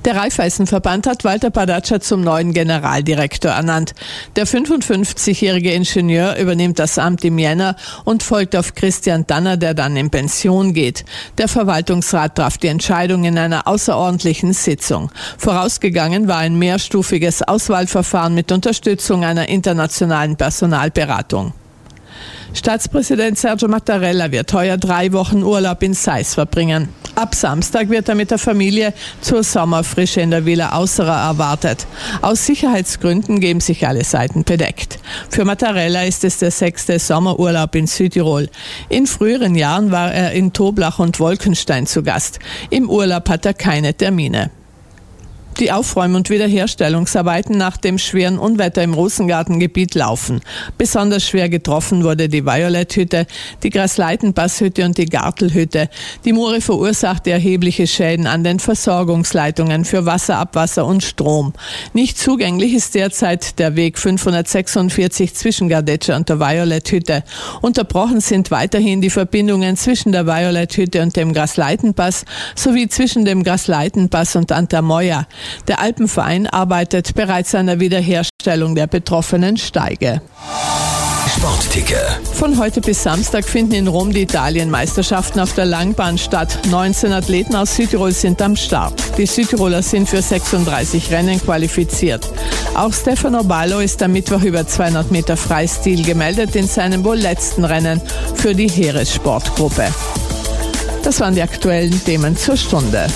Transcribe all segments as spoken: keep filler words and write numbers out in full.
Der Raiffeisenverband hat Walter Badatscha zum neuen Generaldirektor ernannt. Der fünfundfünfzigjährige Ingenieur übernimmt das Amt im Jänner und folgt auf Christian Danner, der dann in Pension geht. Der Verwaltungsrat traf die Entscheidung in einer außerordentlichen Sitzung. Vorausgegangen war ein mehrstufiges Auswahlverfahren mit Unterstützung einer internationalen Personalberatung. Staatspräsident Sergio Mattarella wird heuer drei Wochen Urlaub in Sais verbringen. Ab Samstag wird er mit der Familie zur Sommerfrische in der Villa Ausserer erwartet. Aus Sicherheitsgründen geben sich alle Seiten bedeckt. Für Mattarella ist es der sechste Sommerurlaub in Südtirol. In früheren Jahren war er in Toblach und Wolkenstein zu Gast. Im Urlaub hat er keine Termine. Die Aufräum- und Wiederherstellungsarbeiten nach dem schweren Unwetter im Rosengartengebiet laufen. Besonders schwer getroffen wurde die Violet-Hütte, die Grasleitenpass-Hütte und die Gartelhütte. Die Mure verursachte erhebliche Schäden an den Versorgungsleitungen für Wasser, Abwasser und Strom. Nicht zugänglich ist derzeit der Weg fünfhundertsechsundvierzig zwischen Gardetscha und der Violet-Hütte. Unterbrochen sind weiterhin die Verbindungen zwischen der Violet-Hütte und dem Grasleitenpass sowie zwischen dem Grasleitenpass und Antermoya. Der Alpenverein arbeitet bereits an der Wiederherstellung der betroffenen Steige. Sportticker. Von heute bis Samstag finden in Rom die Italienmeisterschaften auf der Langbahn statt. neunzehn Athleten aus Südtirol sind am Start. Die Südtiroler sind für sechsunddreißig Rennen qualifiziert. Auch Stefano Ballo ist am Mittwoch über zweihundert Meter Freistil gemeldet in seinem wohl letzten Rennen für die Heeressportgruppe. Das waren die aktuellen Themen zur Stunde.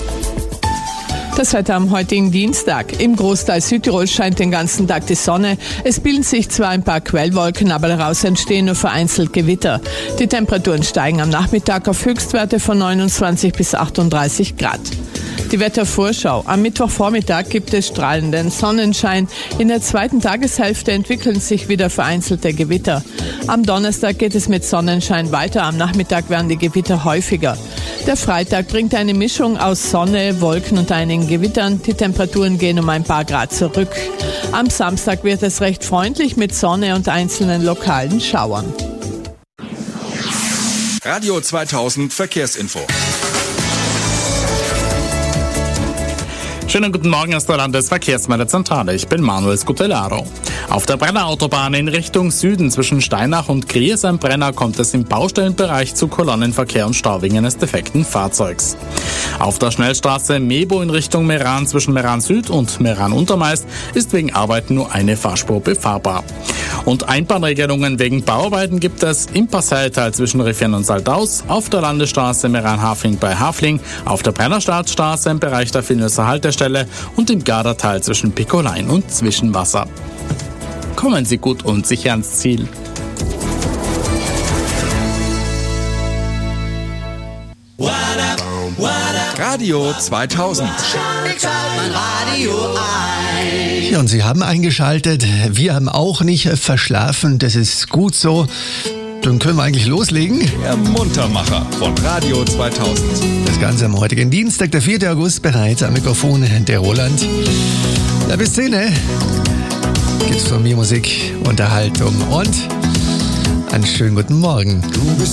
Das Wetter am heutigen Dienstag. Im Großteil Südtirols scheint den ganzen Tag die Sonne. Es bilden sich zwar ein paar Quellwolken, aber daraus entstehen nur vereinzelt Gewitter. Die Temperaturen steigen am Nachmittag auf Höchstwerte von neunundzwanzig bis achtunddreißig Grad. Die Wettervorschau. Am Mittwochvormittag gibt es strahlenden Sonnenschein. In der zweiten Tageshälfte entwickeln sich wieder vereinzelte Gewitter. Am Donnerstag geht es mit Sonnenschein weiter. Am Nachmittag werden die Gewitter häufiger. Der Freitag bringt eine Mischung aus Sonne, Wolken und einigen Gewittern. Die Temperaturen gehen um ein paar Grad zurück. Am Samstag wird es recht freundlich mit Sonne und einzelnen lokalen Schauern. Radio zweitausend Verkehrsinfo. Schönen guten Morgen aus der Landesverkehrsmeldezentrale. Ich bin Manuel Scutellaro. Auf der Brennerautobahn in Richtung Süden zwischen Steinach und Gries am Brenner kommt es im Baustellenbereich zu Kolonnenverkehr und Stauwegen eines defekten Fahrzeugs. Auf der Schnellstraße Mebo in Richtung Meran zwischen Meran Süd und Meran Untermeist ist wegen Arbeiten nur eine Fahrspur befahrbar. Und Einbahnregelungen wegen Bauarbeiten gibt es im Passaital zwischen Riffian und Saldaus, auf der Landesstraße Meran-Hafling bei Hafling, auf der Brennerstadtstraße im Bereich der Vilniuser Haltestelle und im Gardertal zwischen Picolein und Zwischenwasser. Kommen Sie gut und sicher ans Ziel. Radio zweitausend. Ich schalte mein Radio ein. Ja, und Sie haben eingeschaltet. Wir haben auch nicht verschlafen. Das ist gut so. Dann können wir eigentlich loslegen. Der Muntermacher von Radio zweitausend. Das Ganze am heutigen Dienstag, der vierten August, bereits am Mikrofon der Roland. Ja, bis zehn gibt's von mir Musik, Unterhaltung und einen schönen guten Morgen.